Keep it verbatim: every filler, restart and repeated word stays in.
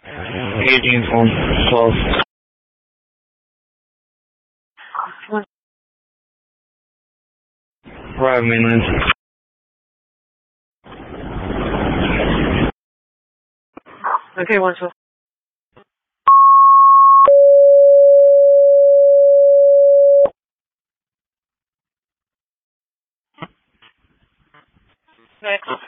Aging from twelve. Private mainland. Okay, one, two. Next.